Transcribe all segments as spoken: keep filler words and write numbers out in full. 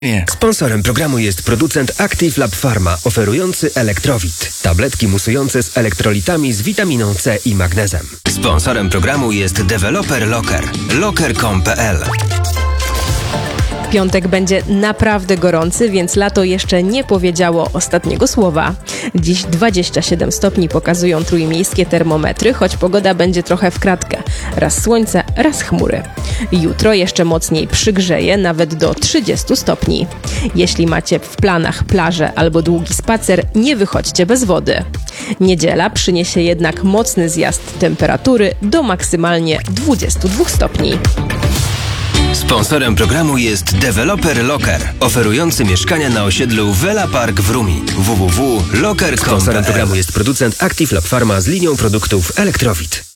Nie. Sponsorem programu jest producent Active Lab Pharma, oferujący Elektrowit. Tabletki musujące z elektrolitami z witaminą C i magnezem. Sponsorem programu jest deweloper Locker. locker kropka com kropka p l. Piątek będzie naprawdę gorący, więc lato jeszcze nie powiedziało ostatniego słowa. Dziś dwadzieścia siedem stopni pokazują trójmiejskie termometry, choć pogoda będzie trochę w kratkę. Raz słońce, raz chmury. Jutro jeszcze mocniej przygrzeje, nawet do trzydziestu stopni. Jeśli macie w planach plażę albo długi spacer, nie wychodźcie bez wody. Niedziela przyniesie jednak mocny zjazd temperatury do maksymalnie dwudziestu dwóch stopni. Sponsorem programu jest deweloper Locker, oferujący mieszkania na osiedlu Vela Park w Rumi. w w w kropka locker kropka com kropka p l. Sponsorem programu jest producent Active Lab Pharma z linią produktów Elektrowit.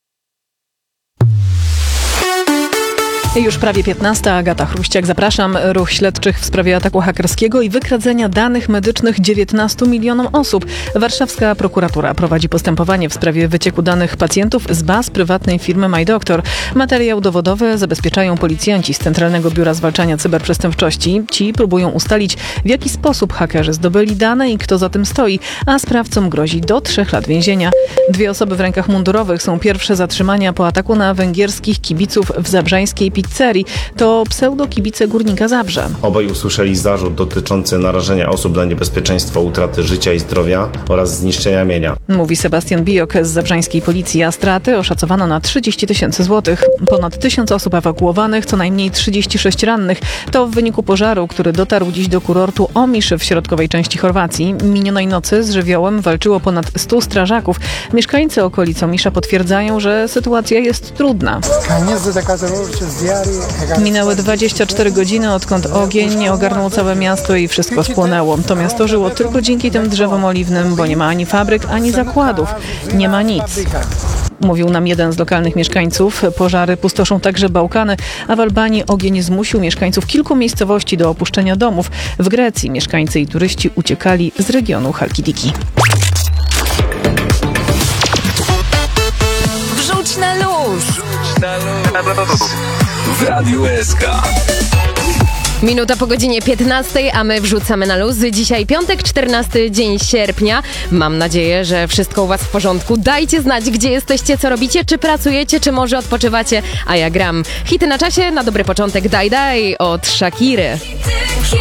Już prawie piętnasta. Agata Chruściak, zapraszam. Ruch śledczych w sprawie ataku hakerskiego i wykradzenia danych medycznych dziewiętnastu milionom osób. Warszawska prokuratura prowadzi postępowanie w sprawie wycieku danych pacjentów z baz prywatnej firmy MyDoctor. Materiał dowodowy zabezpieczają policjanci z Centralnego Biura Zwalczania Cyberprzestępczości. Ci próbują ustalić, w jaki sposób hakerzy zdobyli dane i kto za tym stoi, a sprawcom grozi do trzech lat więzienia. Dwie osoby w rękach mundurowych są pierwsze zatrzymania po ataku na węgierskich kibiców w zabrzańskiej pizzerii. To pseudokibice Górnika Zabrze. Obaj usłyszeli zarzut dotyczący narażenia osób na niebezpieczeństwo utraty życia i zdrowia oraz zniszczenia mienia. Mówi Sebastian Bijok z zabrzańskiej policji, a straty oszacowano na trzydzieści tysięcy złotych. Ponad tysiąc osób ewakuowanych, co najmniej trzydzieści sześć rannych. To w wyniku pożaru, który dotarł dziś do kurortu Omisz w środkowej części Chorwacji. Minionej nocy z żywiołem walczyło ponad stu strażaków. Mieszkańcy okolic Omisza potwierdzają, że sytuacja jest trudna. Minęły dwadzieścia cztery godziny, odkąd ogień ogarnął całe miasto i wszystko spłonęło. To miasto żyło tylko dzięki tym drzewom oliwnym, bo nie ma ani fabryk, ani zakładów. Nie ma nic. Mówił nam jeden z lokalnych mieszkańców. Pożary pustoszą także Bałkany, a w Albanii ogień zmusił mieszkańców kilku miejscowości do opuszczenia domów. W Grecji mieszkańcy i turyści uciekali z regionu Halkidiki. Wrzuć na luz! W Radiu S K. Minuta po godzinie piętnastej, a my wrzucamy na luz. Dzisiaj piątek, czternasty dzień sierpnia. Mam nadzieję, że wszystko u was w porządku. Dajcie znać, gdzie jesteście, co robicie, czy pracujecie, czy może odpoczywacie, a ja gram. Hity na czasie, na dobry początek Daj Daj od Shakiry.